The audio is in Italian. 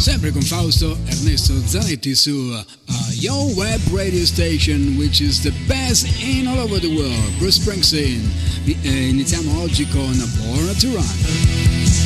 Sempre con Fausto Ernesto Zanetti su Your Web Radio Station, which is the best in all over the world. Bruce Springsteen. Iniziamo oggi con Born to Run.